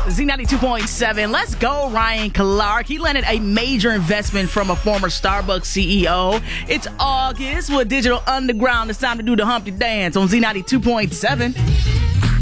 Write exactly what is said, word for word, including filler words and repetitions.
Z ninety-two point seven. Let's go, Ryan Clark. He landed a major investment from a former Starbucks C E O. It's August with Digital Underground. It's time to do the Humpty Dance on Z ninety-two point seven.